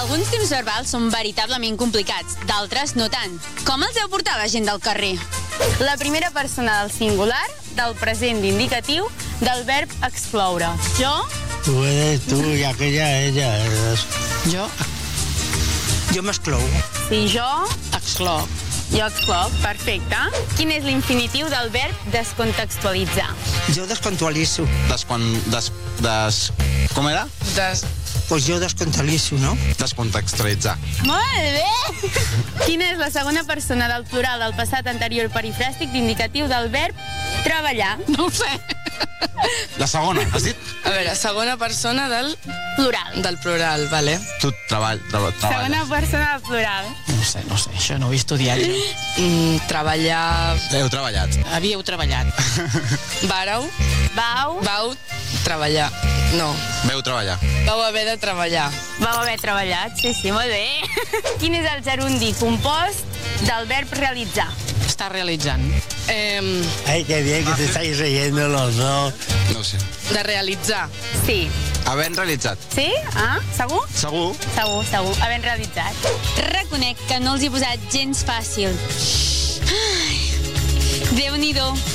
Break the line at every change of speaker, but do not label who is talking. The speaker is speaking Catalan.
Alguns temps verbals són veritablement complicats, d'altres no tant. Com els heu portat la gent del carrer?
La primera persona del singular, del present d'indicatiu, del verb excloure. Jo?
Tú eres tú y aquella ella.
Jo m'exclou.
Sí, jo.
Excloc.
Jo excloc, perfecte. Quin és l'infinitiu del verb descontextualitzar?
Jo descontextualitzo.
Com era?
Pues jo descontextualitzo, no?
Descontextualitzar.
Molt bé! Quina és la segona persona del plural del passat anterior perifràstic d'indicatiu del verb treballar?
No ho sé.
La segona, has dit?
A veure, segona persona del plural, vale.
Tu treballes.
Segona persona del plural.
No sé, això no ho he estudiat jo.
Treballar...
Heu treballat.
Havíeu treballat.
Vàreu.
Vau
treballar. No.
Veu treballar.
Vau haver de treballar.
Vau haver treballat, sí, molt bé. Quin és el gerundi compost del verb realitzar?
Està realitzant.
Ay, qué bien que te estáis riendo los dos.
No ho sé.
De realitzar.
Sí.
Havent realitzat.
Sí? Ah, segur?
Segur.
Segur. Havent realitzat.
Reconec que no els he posat gens fàcil. Déu-n'hi-do.